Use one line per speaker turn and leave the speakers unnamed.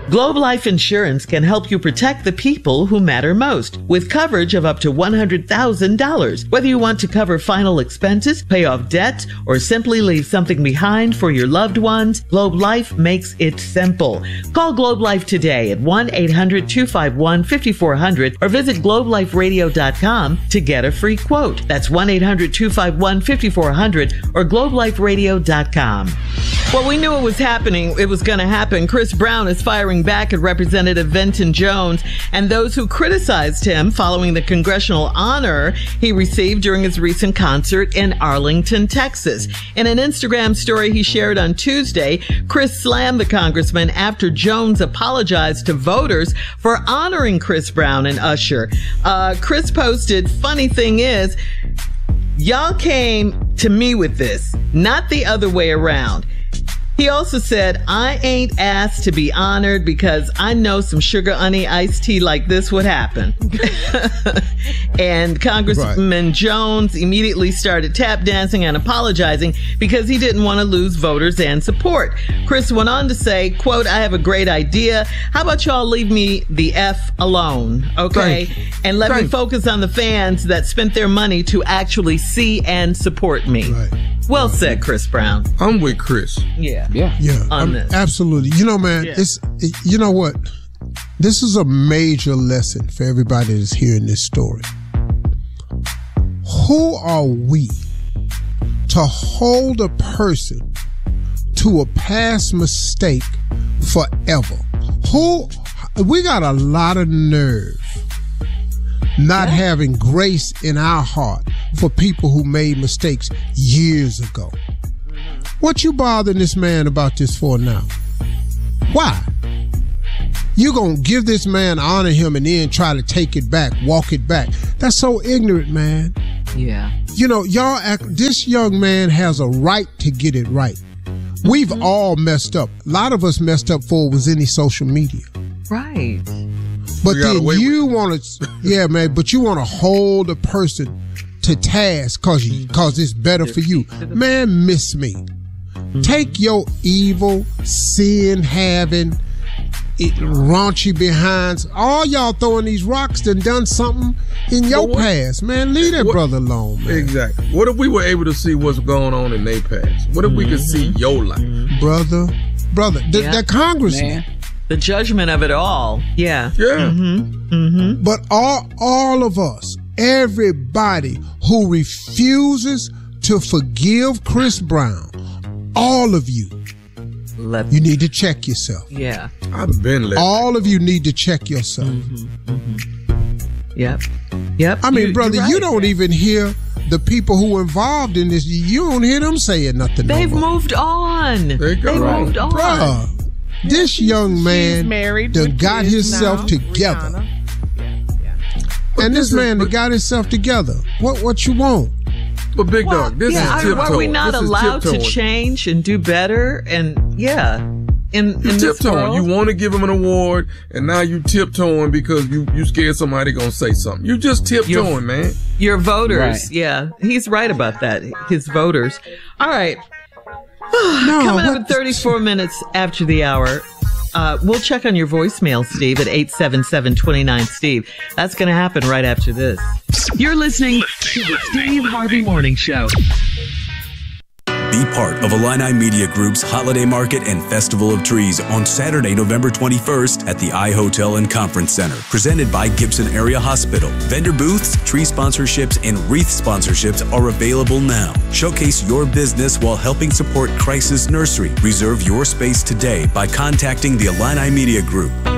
Globe Life Insurance can help you protect the people who matter most with coverage of up to $100,000. Whether you want to cover final expenses, pay off debt, or simply leave something behind for your loved ones, Globe Life makes it simple. Call Globe Life today at 1-800-251-5400 or visit globeliferadio.com to get a free quote. That's 1-800-251-5400 or globeliferadio.com. Well, we knew it was happening. It was going to happen. Chris Brown is firing back at Representative Venton Jones and those who criticized him following the congressional honor he received during his recent concert in Arlington, Texas. In an Instagram story he shared on Tuesday, Chris slammed the congressman after Jones apologized to voters for honoring Chris Brown and Usher. Chris posted, "Funny thing is, y'all came to me with this, not the other way around." He also said, "I ain't asked to be honored because I know some sugar honey iced tea like this would happen." And Congressman Jones immediately started tap dancing and apologizing because he didn't want to lose voters and support. Chris went on to say, quote, "I have a great idea. How about y'all leave me the F alone, okay? And let me focus on the fans that spent their money to actually see and support me."
Right.
Well said, Chris Brown.
I'm with Chris.
Yeah.
Absolutely. You know, man, you know what? This is a major lesson for everybody that's hearing this story. Who are we to hold a person to a past mistake forever? We got a lot of nerve not having grace in our heart for people who made mistakes years ago. What you bothering this man about this for now? Why? You gonna give this man, honor him, and then try to take it back, walk it back. That's so ignorant, man.
Yeah.
You know, this young man has a right to get it right. We've all messed up. A lot of us messed up before it was any social media.
Right.
But then you want to, but you want to hold a person to task cause it's better for you. Man, miss me. Take your evil, sin-having, raunchy behinds. All y'all throwing these rocks done something in your past. Man, leave that brother alone, man.
Exactly. What if we were able to see what's going on in their past? What if we could see your life?
Brother, that congressman.
Man. The judgment of it all. Yeah.
Yeah.
But all of us, everybody who refuses to forgive Chris Brown, all of you, you need to check yourself.
Yeah.
I've been let
all of you need to check yourself.
Yep.
I mean, brother, you don't even hear the people who are involved in this. You don't hear them saying nothing.
They've moved on.
They've
moved on.
Bruh, this young man done got himself together. And this man that got himself together. What you want?
But Big Dog, this is tiptoeing.
Are we not allowed to change and do better? And in
tiptoeing. You want to give him an award, and now you tiptoeing because you scared somebody gonna say something. You just tiptoeing, man.
Your voters, yeah, he's right about that. His voters. All right. Coming up at 34 minutes after the hour. We'll check on your voicemail, Steve, at 877-29-STEVE. That's going to happen right after this.
You're listening to the Steve Harvey Morning Show.
Be part of Illini Media Group's Holiday Market and Festival of Trees on Saturday, November 21st at the iHotel and Conference Center, presented by Gibson Area Hospital. Vendor booths, tree sponsorships, and wreath sponsorships are available now. Showcase your business while helping support Crisis Nursery. Reserve your space today by contacting the Illini Media Group.